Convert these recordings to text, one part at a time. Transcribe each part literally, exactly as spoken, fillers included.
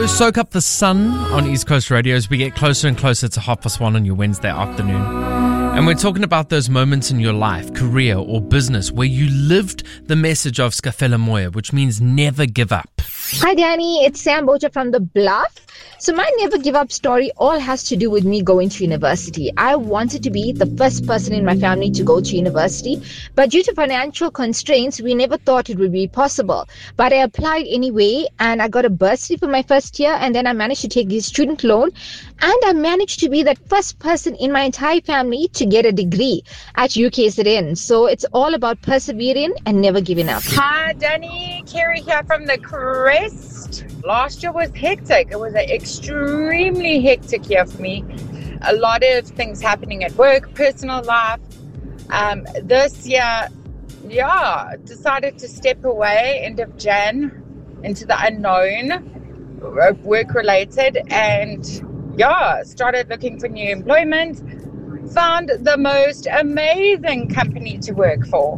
go. Soak up the sun on East Coast Radio as we get closer and closer to half past one on your Wednesday afternoon. And we're talking about those moments in your life, career or business where you lived the message of Skafela Moya, which means never give up. Hi Danny, it's Sam Boja from The Bluff. So my never give up story all has to do with me going to university. I wanted to be the first person in my family to go to university, but due to financial constraints, we never thought it would be possible. But I applied anyway, and I got a bursary for my first year, and then I managed to take the student loan, and I managed to be that first person in my entire family to get a degree at U K Z N. So it's all about persevering and never giving up. Hi Danny, Kerry here from the Crest. Last year was hectic. It was an extremely hectic year for me. A lot of things happening at work, personal life. Um, this year, yeah, decided to step away end of Jan into the unknown, work-related, and yeah, started looking for new employment. Found the most amazing company to work for.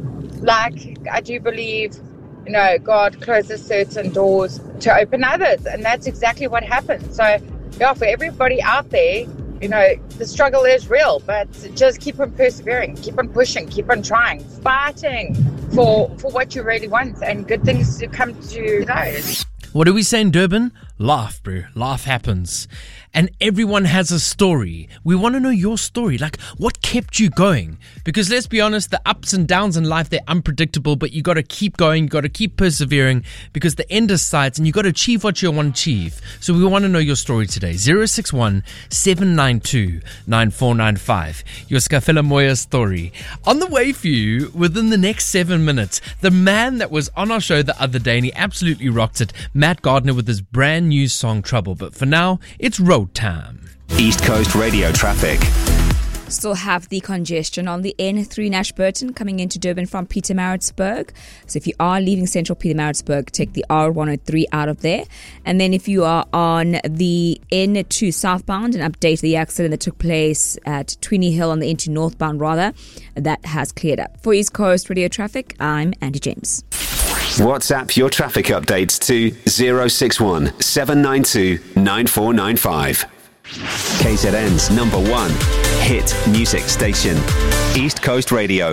Like, I do believe, you know, God closes certain doors to open others, and that's exactly what happened. So, yeah, for everybody out there, you know, the struggle is real, but just keep on persevering, keep on pushing, keep on trying, fighting for for what you really want, and good things to come to those. What do we say in Durban? Laugh, bro. Laugh happens. And everyone has a story. We want to know your story. Like, what kept you going? Because let's be honest, the ups and downs in life, they're unpredictable, but you got to keep going. You got to keep persevering because the end is sight and you got to achieve what you want to achieve. So we want to know your story today. zero six one, seven nine two, nine four nine five. Your Skafela Moya story. On the way for you, within the next seven minutes, the man that was on our show the other day and he absolutely rocked it, Matt Gardner with his brand new song Trouble. But for now, it's road time. East Coast Radio traffic. Still have the congestion on the N three Ashburton coming into Durban from Pietermaritzburg. So if you are leaving central Pietermaritzburg, take the R one oh three out of there. And then if you are on the N two southbound, and update the accident that took place at Tweeny Hill on the N two northbound rather, that has cleared up. For East Coast Radio traffic, I'm Andy James. WhatsApp your traffic updates to zero six one, seven nine two, nine four nine five. K Z N's number one hit music station, East Coast Radio.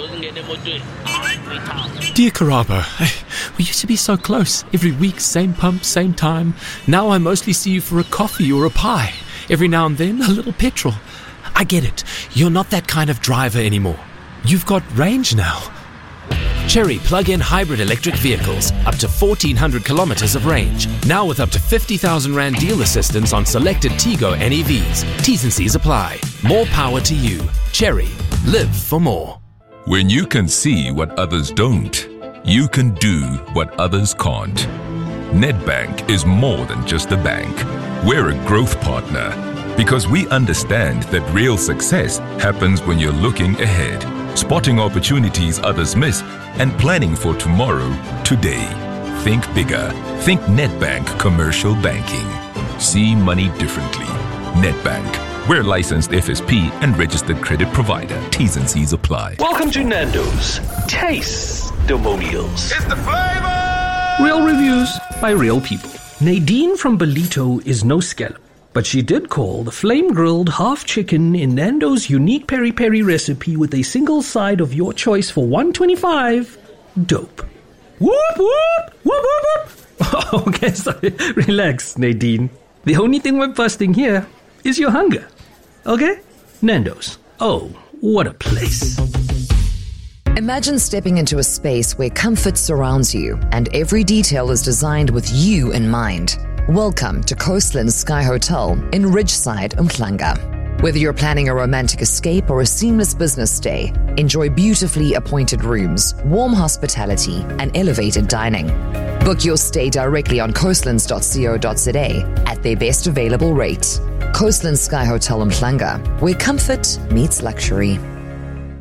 Dear Karabo, we used to be so close. Every week, same pump, same time. Now I mostly see you for a coffee or a pie. Every now and then, a little petrol. I get it. You're not that kind of driver anymore. You've got range now. Chery plug-in hybrid electric vehicles, up to fourteen hundred kilometers of range. Now with up to fifty thousand rand deal assistance on selected Tigo N E Vs. T's and C's apply. More power to you. Chery. Live for more. When you can see what others don't, you can do what others can't. Nedbank is more than just a bank. We're a growth partner because we understand that real success happens when you're looking ahead, spotting opportunities others miss, and planning for tomorrow, today. Think bigger. Think Nedbank Commercial Banking. See money differently. Nedbank. We're licensed F S P and registered credit provider. T's and C's apply. Welcome to Nando's Taste Demonials. It's the flavor! Real reviews by real people. Nadine from Belito is no scallop, but she did call the flame-grilled half chicken in Nando's unique peri-peri recipe with a single side of your choice for one twenty-five dope. Whoop, whoop, whoop, whoop, whoop. Okay, sorry. Relax, Nadine. The only thing we're busting here is your hunger. Okay? Nando's. Oh, what a place. Imagine stepping into a space where comfort surrounds you and every detail is designed with you in mind. Welcome to Coastland Sky Hotel in Ridgeside, Umhlanga. Whether you're planning a romantic escape or a seamless business stay, enjoy beautifully appointed rooms, warm hospitality, and elevated dining. Book your stay directly on coastlands dot co dot za at their best available rate. Coastland Sky Hotel Umhlanga, where comfort meets luxury.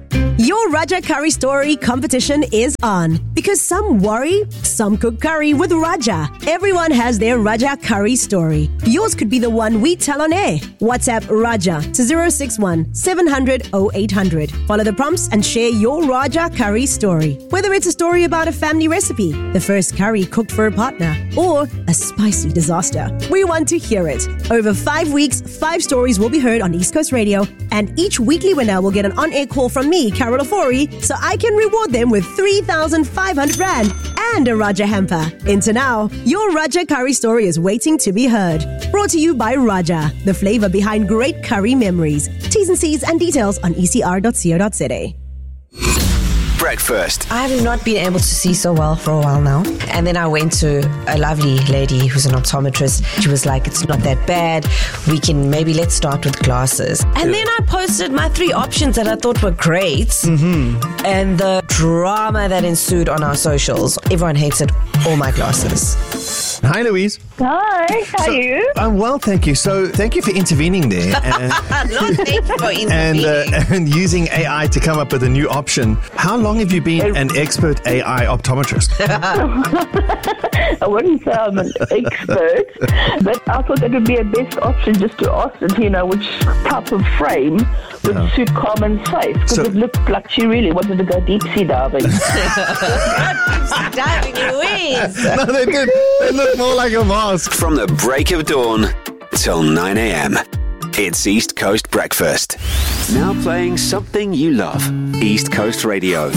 Your Raja Curry Story competition is on. Because some worry, some cook curry with Raja. Everyone has their Raja Curry story. Yours could be the one we tell on air. WhatsApp Raja to zero six one seven hundred oh eight hundred. Follow the prompts and share your Raja Curry story. Whether it's a story about a family recipe, the first curry cooked for a partner, or a spicy disaster, we want to hear it. Over five weeks, five stories will be heard on East Coast Radio, and each weekly winner will get an on-air call from me, Carol Ofori, so I can reward them with three thousand five hundred rand and a Raja hamper. Into now, your Raja Curry story is waiting to be heard. Brought to you by Raja, the flavor behind great curry memories. T's and C's and details on e c r dot co dot z a. Breakfast. I have not been able to see so well for a while now. And then I went to a lovely lady who's an optometrist. She was like, it's not that bad. We can maybe let's start with glasses. And then I posted my three options that I thought were great. Mm-hmm. And the drama that ensued on our socials. Everyone hated all my glasses. Hi, Louise. Hi, how so, are you? I'm well, thank you. So, thank you for intervening there. And, Not thank you for intervening. And, uh, and using A I to come up with a new option. How long have you been an expert A I optometrist? I wouldn't say I'm an expert, but I thought that would be a best option just to ask it, you know, which type of frame would yeah. suit Carmen's face. Because so, it looked like she really wanted to go deep sea diving. Deep sea diving, Louise. No, they did. They look more like a mask. From the break of dawn till nine a.m. It's East Coast Breakfast. Now playing something you love. East Coast Radio.